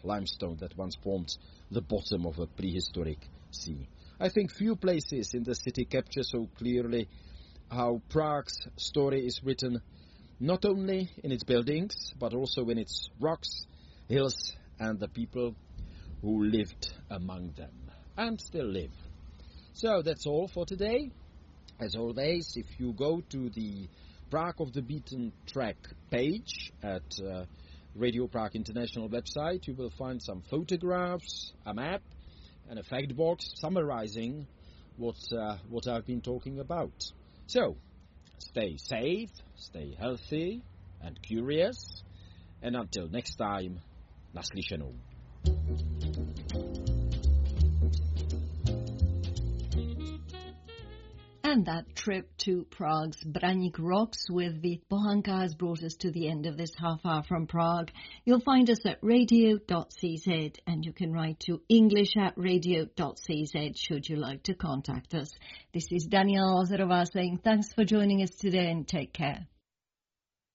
limestone that once formed the bottom of a prehistoric sea. I think few places in the city capture so clearly how Prague's story is written, not only in its buildings, but also in its rocks, hills, and the people who lived among them, and still live. So that's all for today. As always, if you go to the Prague of the Beaten Track page at Radio Prague International website, you will find some photographs, a map, and a fact box summarizing what I've been talking about. So, stay safe, stay healthy and curious, and until next time, naslyšenou. And that trip to Prague's Braník Rocks with Vít Pohanka has brought us to the end of this half hour from Prague. You'll find us at radio.cz and you can write to english@radio.cz should you like to contact us. This is Daniela Lazarová saying thanks for joining us today and take care.